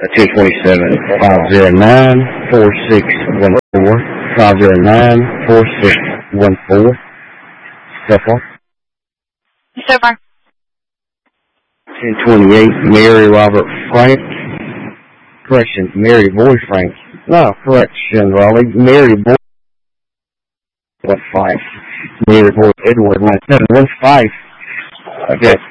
1027 509-4614. 509-4614. So far. So far. 1028 Mary Robert Frank. Correction, Mary Boy Frank. No, correction, Raleigh. Mary Boy 15. Mary Boy Edward 9715. Okay.